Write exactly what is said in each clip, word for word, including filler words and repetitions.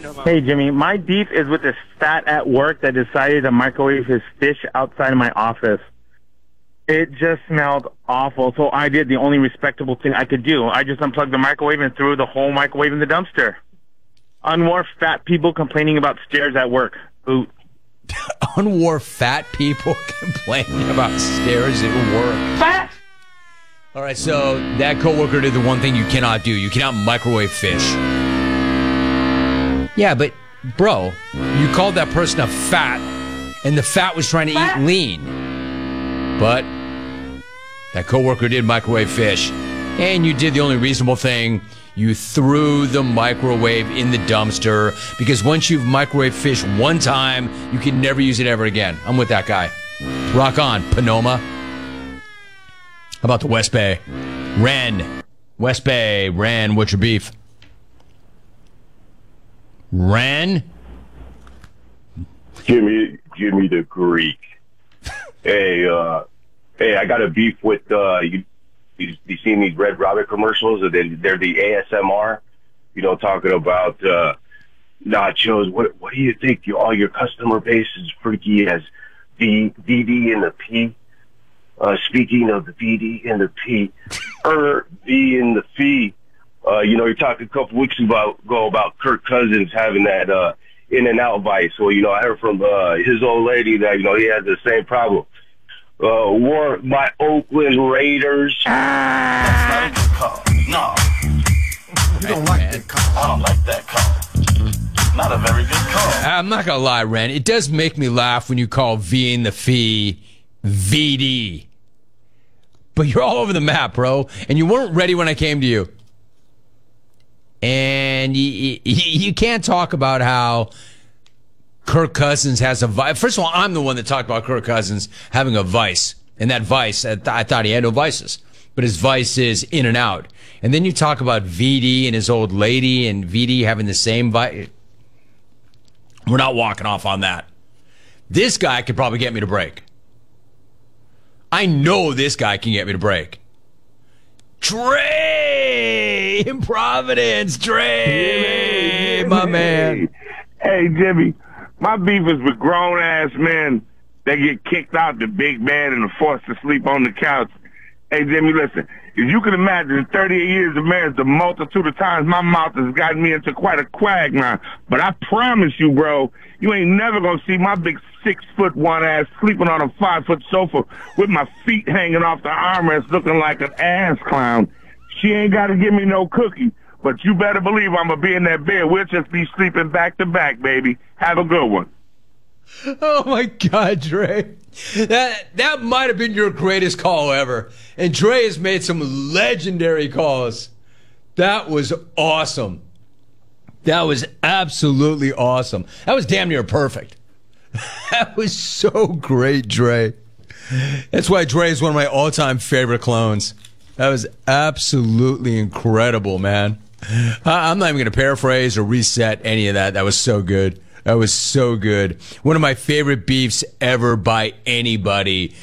Hey, Jimmy, my beef is with this fat at work that decided to microwave his fish outside of my office. It just smelled awful, so I did the only respectable thing I could do. I just unplugged the microwave and threw the whole microwave in the dumpster. Unwar fat people complaining about stairs at work. Ooh. Unwar fat people complaining about stairs at work. Fat! All right, so that coworker did the one thing you cannot do. You cannot microwave fish. Yeah, but, bro, you called that person a fat, and the fat was trying to fat. eat lean. But that coworker did microwave fish, and you did the only reasonable thing. You threw the microwave in the dumpster, because once you've microwaved fish one time, you can never use it ever again. I'm with that guy. Rock on, Panoma. How about the West Bay? Ren. West Bay. Ren, what's your beef? Ren? Give me, give me the Greek. hey, uh, hey, I got a beef with, uh, you, you, you seen these Red Robin commercials? Or they, they're the A S M R, you know, talking about, uh, nachos. What, what do you think? You, all your customer base is freaky as the V D and the P. Uh, speaking of the V D and the P, er, V and the Fee. Uh, you know, you talked a couple weeks about, ago about Kirk Cousins having that, uh, in and out vice. Well, you know, I heard from, uh, his old lady that, you know, he had the same problem. Uh, wore my Oakland Raiders. That's not a good call. No. You don't like that call. I don't like that call. Not a very good call. I'm not gonna lie, Ren. It does make me laugh when you call V and the Fee V D. But you're all over the map, bro. And you weren't ready when I came to you. And you, you, you can't talk about how Kirk Cousins has a vice. First of all, I'm the one that talked about Kirk Cousins having a vice. And that vice, I, th- I thought he had no vices. But his vice is in and out. And then you talk about V D and his old lady and V D having the same vice. We're not walking off on that. This guy could probably get me to break. I know this guy can get me to break. Dre in Providence. Dre, Jimmy, my Jimmy. man. Hey, Jimmy, my beef is with grown-ass men that get kicked out the big bed and are forced to sleep on the couch. Hey, Jimmy, listen, if you can imagine in thirty-eight years of marriage, the multitude of times my mouth has gotten me into quite a quagmire. But I promise you, bro, you ain't never going to see my big six-foot-one ass sleeping on a five-foot sofa with my feet hanging off the armrest looking like an ass clown. She ain't got to give me no cookie, but you better believe I'm going to be in that bed. We'll just be sleeping back-to-back, baby. Have a good one. Oh, my God, Dre. That that might have been your greatest call ever. And Dre has made some legendary calls. That was awesome. That was absolutely awesome. That was damn near perfect. That was so great, Dre. That's why Dre is one of my all-time favorite clones. That was absolutely incredible, man. I'm not even going to paraphrase or reset any of that. That was so good. That was so good. One of my favorite beefs ever by anybody.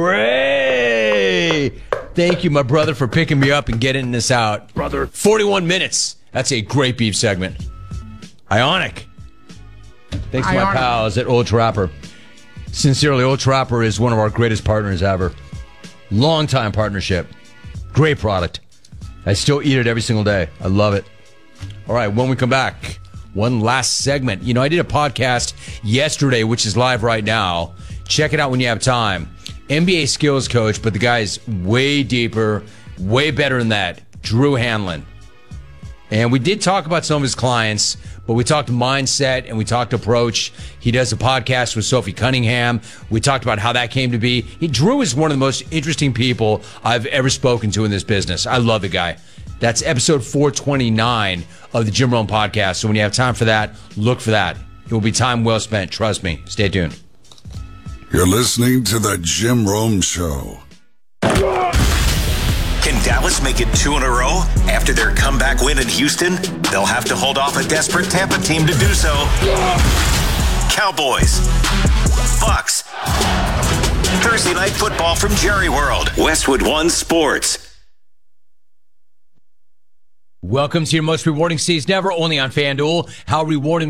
Dre! Thank you, my brother, for picking me up and getting this out. Brother. forty-one minutes. That's a great beef segment. Ionic. Thanks to my Ionic. pals at Old Trapper. Sincerely, Old Trapper is one of our greatest partners ever. Long-time partnership. Great product. I still eat it every single day. I love it. All right, when we come back, one last segment. You know, I did a podcast yesterday, which is live right now. Check it out when you have time. N B A skills coach, but the guy's way deeper, way better than that. Drew Hanlon. And we did talk about some of his clients, but we talked mindset and we talked approach. He does a podcast with Sophie Cunningham. We talked about how that came to be. He, Drew is one of the most interesting people I've ever spoken to in this business. I love the guy. That's episode four twenty-nine of the Jim Rome podcast. So when you have time for that, look for that. It will be time well spent. Trust me. Stay tuned. You're listening to the Jim Rome Show. Can Dallas make it two in a row? After their comeback win in Houston, they'll have to hold off a desperate Tampa team to do so. Cowboys. Bucks. Thursday Night Football from Jerry World. Westwood One Sports. Welcome to your most rewarding season ever, only on FanDuel. How rewarding